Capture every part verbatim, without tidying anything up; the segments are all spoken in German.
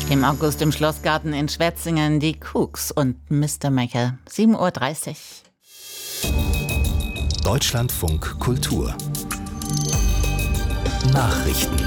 Im August im Schlossgarten in Schwetzingen die Cooks und Mister Mecher. sieben Uhr dreißig. Deutschlandfunk Kultur Nachrichten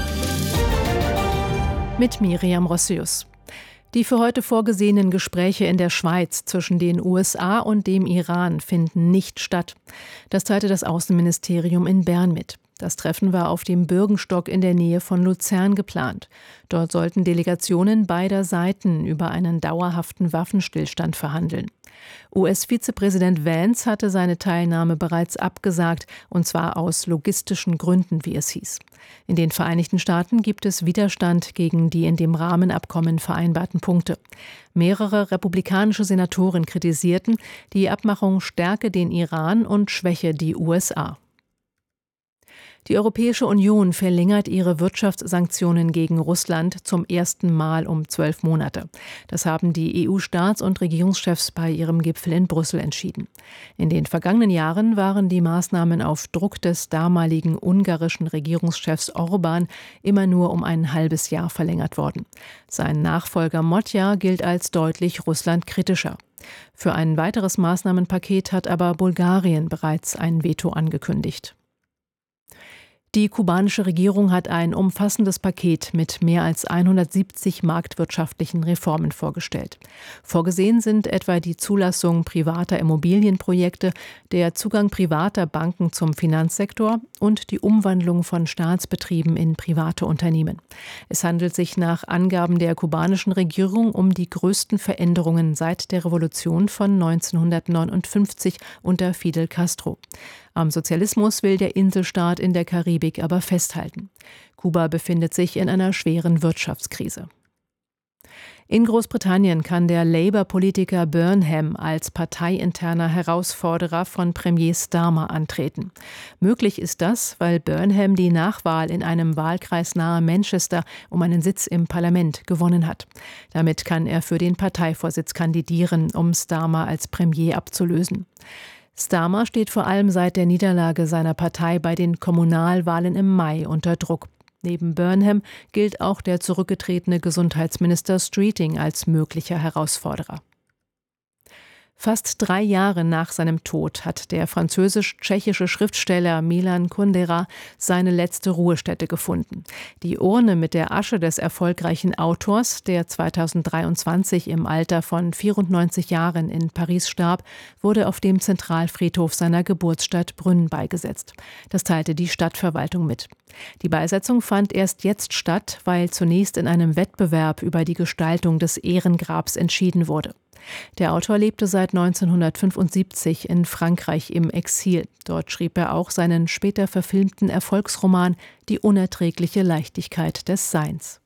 mit Miriam Rossius. Die für heute vorgesehenen Gespräche in der Schweiz zwischen den U S A und dem Iran finden nicht statt. Das teilte das Außenministerium in Bern mit. Das Treffen war auf dem Bürgenstock in der Nähe von Luzern geplant. Dort sollten Delegationen beider Seiten über einen dauerhaften Waffenstillstand verhandeln. U S-Vizepräsident Vance hatte seine Teilnahme bereits abgesagt, und zwar aus logistischen Gründen, wie es hieß. In den Vereinigten Staaten gibt es Widerstand gegen die in dem Rahmenabkommen vereinbarten Punkte. Mehrere republikanische Senatoren kritisierten, die Abmachung stärke den Iran und schwäche die U S A. Die Europäische Union verlängert ihre Wirtschaftssanktionen gegen Russland zum ersten Mal um zwölf Monate. Das haben die E U-Staats- und Regierungschefs bei ihrem Gipfel in Brüssel entschieden. In den vergangenen Jahren waren die Maßnahmen auf Druck des damaligen ungarischen Regierungschefs Orbán immer nur um ein halbes Jahr verlängert worden. Sein Nachfolger Motja gilt als deutlich russlandkritischer. Für ein weiteres Maßnahmenpaket hat aber Bulgarien bereits ein Veto angekündigt. Die kubanische Regierung hat ein umfassendes Paket mit mehr als hundertsiebzig marktwirtschaftlichen Reformen vorgestellt. Vorgesehen sind etwa die Zulassung privater Immobilienprojekte, der Zugang privater Banken zum Finanzsektor und die Umwandlung von Staatsbetrieben in private Unternehmen. Es handelt sich nach Angaben der kubanischen Regierung um die größten Veränderungen seit der Revolution von neunzehnhundertneunundfünfzig unter Fidel Castro. Am Sozialismus will der Inselstaat in der Karibik aber festhalten. Kuba befindet sich in einer schweren Wirtschaftskrise. In Großbritannien kann der Labour-Politiker Burnham als parteiinterner Herausforderer von Premier Starmer antreten. Möglich ist das, weil Burnham die Nachwahl in einem Wahlkreis nahe Manchester um einen Sitz im Parlament gewonnen hat. Damit kann er für den Parteivorsitz kandidieren, um Starmer als Premier abzulösen. Starmer steht vor allem seit der Niederlage seiner Partei bei den Kommunalwahlen im Mai unter Druck. Neben Burnham gilt auch der zurückgetretene Gesundheitsminister Streeting als möglicher Herausforderer. Fast drei Jahre nach seinem Tod hat der französisch-tschechische Schriftsteller Milan Kundera seine letzte Ruhestätte gefunden. Die Urne mit der Asche des erfolgreichen Autors, der zweitausenddreiundzwanzig im Alter von vierundneunzig Jahren in Paris starb, wurde auf dem Zentralfriedhof seiner Geburtsstadt Brünn beigesetzt. Das teilte die Stadtverwaltung mit. Die Beisetzung fand erst jetzt statt, weil zunächst in einem Wettbewerb über die Gestaltung des Ehrengrabs entschieden wurde. Der Autor lebte seit neunzehnhundertfünfundsiebzig in Frankreich im Exil. Dort schrieb er auch seinen später verfilmten Erfolgsroman Die unerträgliche Leichtigkeit des Seins.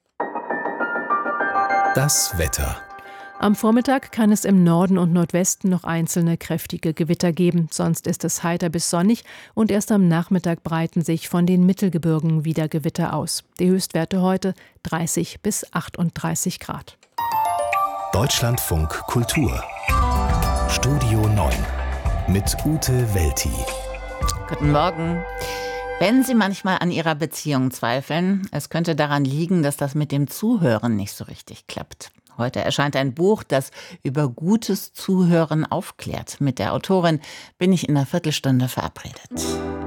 Das Wetter. Am Vormittag kann es im Norden und Nordwesten noch einzelne kräftige Gewitter geben. Sonst ist es heiter bis sonnig und erst am Nachmittag breiten sich von den Mittelgebirgen wieder Gewitter aus. Die Höchstwerte heute dreißig bis achtunddreißig Grad. Deutschlandfunk Kultur Studio neun mit Ute Welti. Guten Morgen. Wenn Sie manchmal an Ihrer Beziehung zweifeln, es könnte daran liegen, dass das mit dem Zuhören nicht so richtig klappt. Heute erscheint ein Buch, das über gutes Zuhören aufklärt. Mit der Autorin bin ich in einer Viertelstunde verabredet.